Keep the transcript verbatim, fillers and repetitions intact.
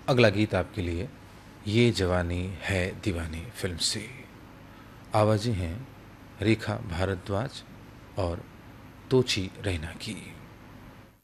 अगला गीत आपके लिए ये जवानी है दीवानी फिल्म से। आवाज़ें हैं रेखा भारद्वाज और तोची रैना की।